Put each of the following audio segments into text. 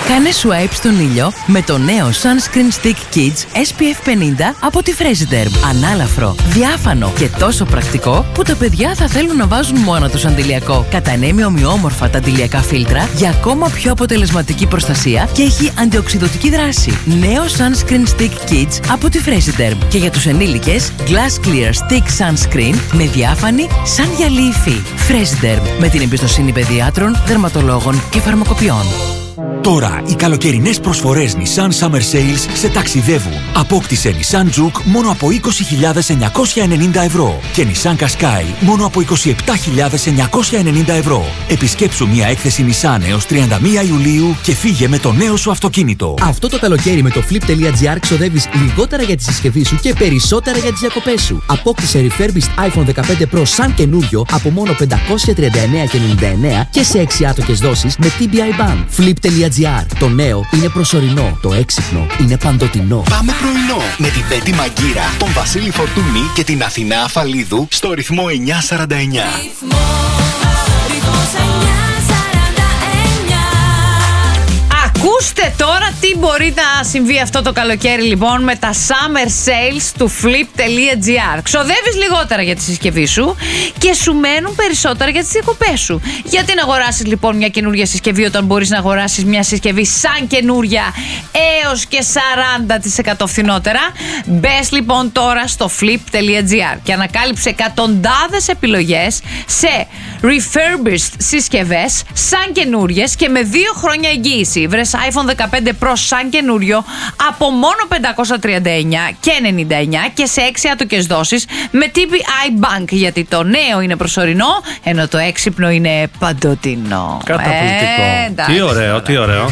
Κάνε swipe στον ήλιο με το νέο Sunscreen Stick Kids SPF 50 από τη Fresiderm. Ανάλαφρο, διάφανο και τόσο πρακτικό που τα παιδιά θα θέλουν να βάζουν μόνο τους αντιλιακό. Κατανέμει ομοιόμορφα τα αντιλιακά φίλτρα για ακόμα πιο αποτελεσματική προστασία και έχει αντιοξειδωτική δράση. Νέο Sunscreen Stick Kids από τη Fresiderm. Και για τους ενήλικες, Glass Clear Stick Sunscreen με διάφανη σαν γυαλί υφή. Fresiderm, με την εμπιστοσύνη παιδιάτρων, δερματολόγων και φαρμακοποιών. Τώρα οι καλοκαιρινές προσφορές Nissan Summer Sales σε ταξιδεύουν. Απόκτησε Nissan Juke μόνο από 20.990 ευρώ και Nissan Qashqai μόνο από 27.990 ευρώ. Επισκέψου μια έκθεση Nissan έως 31 Ιουλίου και φύγε με το νέο σου αυτοκίνητο. Αυτό το καλοκαίρι με το flip.gr ξοδεύεις λιγότερα για τη συσκευή σου και περισσότερα για τις διακοπές σου. Απόκτησε refurbished iPhone 15 Pro σαν καινούριο από μόνο 539,99 και σε 6 άτοκες δόσεις με TBI Bank. Flip.gr. Το νέο είναι προσωρινό. Το έξυπνο είναι παντοτινό. Πάμε πρωινό με την Πέτη Μαγκύρα, τον Βασίλη Φορτούνη και την Αθηνά Αφαλίδου στο ρυθμό 949. Ακούστε τώρα τι μπορεί να συμβεί αυτό το καλοκαίρι λοιπόν με τα summer sales του flip.gr. Ξοδεύεις λιγότερα για τη συσκευή σου και σου μένουν περισσότερα για τις διακοπές σου. Γιατί να αγοράσεις λοιπόν μια καινούργια συσκευή όταν μπορείς να αγοράσεις μια συσκευή σαν καινούργια έως και 40% φθηνότερα? Μπες λοιπόν τώρα στο flip.gr και ανακάλυψε εκατοντάδες επιλογές σε refurbished συσκευές σαν καινούριες και με 2 χρόνια εγγύηση. Βρες iPhone 15 Pro σαν καινούριο από μόνο 539 και 99 και σε 6 άτοκες δόσεις με TBI Bank, γιατί το νέο είναι προσωρινό ενώ το έξυπνο είναι παντοτινό. Καταπληκτικό. Τι ωραίο, τι ωραίο.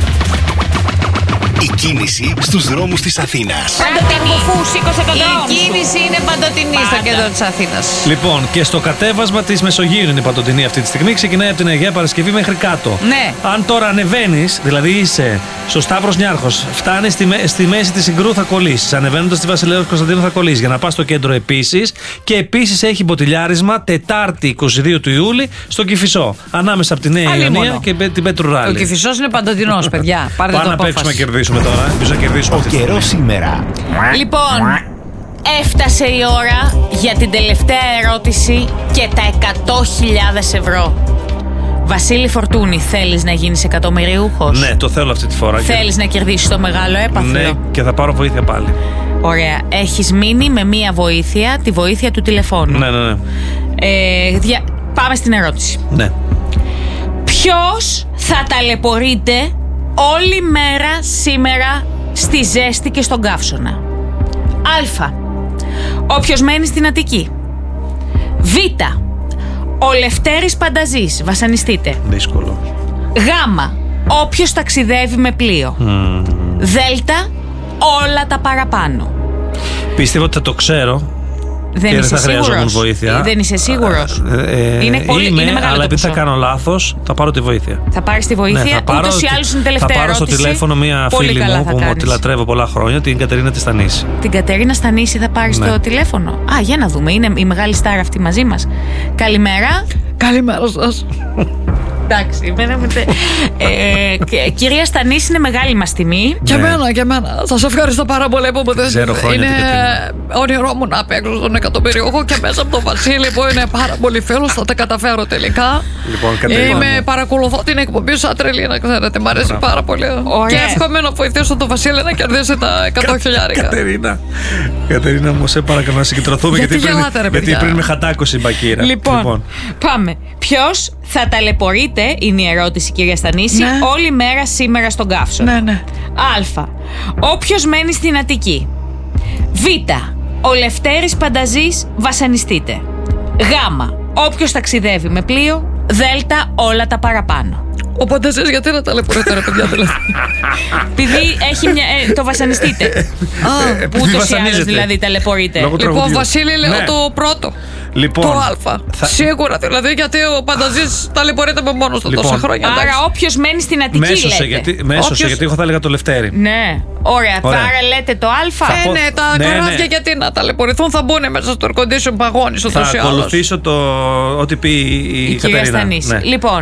Η κίνηση στους δρόμους της Αθήνας. Η κίνηση είναι παντοτινή στο κέντρο της Αθήνας. Λοιπόν, και στο κατέβασμα της Μεσογείου είναι παντοτινή αυτή τη στιγμή. Ξεκινάει από την Αγία Παρασκευή μέχρι κάτω. Ναι. Αν τώρα ανεβαίνεις, δηλαδή είσαι στο Σταύρος Νιάρχος, φτάνεις στη μέση της Συγκρού, θα κολλήσεις. Ανεβαίνοντας στη Βασιλέως Κωνσταντίνου, θα κολλήσεις. Για να πας στο κέντρο επίσης. Και επίσης έχει μποτιλιάρισμα Τετάρτη 22 του Ιούλη στο Κηφισό. Ανάμεσα από τη Νέα Ιωνία και την Πέτρου Ράλη. Ο Κηφισός είναι παντοτινός, παιδιά. Πάρτε το απόφαση. Τώρα. Ελπίζω να κερδίσουμε. Ο καιρός σήμερα. Λοιπόν, έφτασε η ώρα για την τελευταία ερώτηση και τα 100.000 ευρώ. Βασίλη Φορτούνη, θέλεις να γίνεις εκατομμυριούχος? Ναι, το θέλω αυτή τη φορά. Θέλεις να κερδίσεις το μεγάλο έπαθλο? Ναι, και θα πάρω βοήθεια πάλι. Ωραία. Έχεις μείνει με μία βοήθεια, τη βοήθεια του τηλεφώνου. Ναι. Πάμε στην ερώτηση. Ναι. Ποιος θα ταλαιπωρείται όλη μέρα σήμερα στη ζέστη και στον καύσωνα? Α. Όποιος μένει στην Αττική. Β. Ο Λευτέρης Πανταζής, βασανιστείτε. Δύσκολο. Γ. Όποιος ταξιδεύει με πλοίο. Δ. Όλα τα παραπάνω. Πιστεύω ότι θα το ξέρω. Δεν είσαι σίγουρος? Βοήθεια. Δεν είσαι σίγουρος? Είναι μεγάλο, αλλά επειδή θα κάνω λάθος, θα πάρω τη βοήθεια. Θα πάρεις τη βοήθεια? Ναι, ούτως ή άλλως είναι τελευταία ερώτηση. Θα πάρω στο τηλέφωνο μια φίλη μου που τη λατρεύω πολλά χρόνια, την Κατερίνα τη Στανίση. Την Κατερίνα Στανίση θα πάρεις το τηλέφωνο? Α, για να δούμε. Είναι η μεγάλη στάρα αυτή μαζί μας. Καλημέρα. Καλημέρα σας. Εντάξει, κυρία Στανίση, είναι μεγάλη μας τιμή. Και εμένα. Σας ευχαριστώ πάρα πολύ που μου δίνετε. Είναι όνειρό μου να παίξω στον εκατομμυριούχο και μέσα από τον Βασίλη που είναι πάρα πολύ φίλος. Θα τα καταφέρω τελικά. Λοιπόν, παρακολουθώ την εκπομπή σαν τρελή, να ξέρετε. Μ' αρέσει πάρα πολύ. Και εύχομαι να βοηθήσω τον Βασίλη να κερδίσει τα 100.000. Κατερίνα μου, σε παρακαλώ να συγκεντρωθούμε γιατί πριν με χατάκωσε η μπακύρα. Λοιπόν, πάμε. Ποιος θα ταλαιπωρείται, είναι η ερώτηση, κυρία Στανίση, όλη μέρα σήμερα στον καύσωνα? Ναι. Α. Όποιος μένει στην Αττική. Β. Ο Λευτέρης Πανταζής, βασανιστείτε. Γ. Όποιος ταξιδεύει με πλοίο. Δ. Όλα τα παραπάνω. Ο Πανταζής γιατί να ταλαιπωρείται, ρε παιδιά, δηλαδή? Επειδή έχει το βασανιστείτε. Ούτως ή άλλως δηλαδή ταλαιπωρείται. Λοιπόν, Βασίλη, λέω το πρώτο. Λοιπόν, το Α. Σίγουρα δηλαδή, γιατί ο Πανταζής ταλαιπωρείται με μόνος του τόσα χρόνια. Άρα όποιος μένει στην Αττική, μέσωσε, γιατί εγώ θα έλεγα το Λευτέρη. Ναι. Ωραία. Άρα λέτε το Α. Ναι, τα καράβια γιατί να ταλαιπωρηθούν, θα μπουν μέσα στο air condition παγώνεις ούτως ή άλλως. Θα ακολουθήσω ό,τι πει η κυρία Στανίση. Λοιπόν,